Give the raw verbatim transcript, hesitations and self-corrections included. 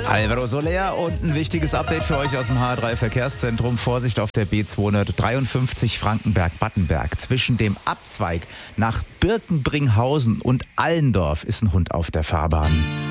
Alvaro Soler und ein wichtiges Update für euch aus dem H drei Verkehrszentrum. Vorsicht auf der B zweihundertdreiundfünfzig Frankenberg-Battenberg. Zwischen dem Abzweig nach Birkenbringhausen und Allendorf ist ein Hund auf der Fahrbahn.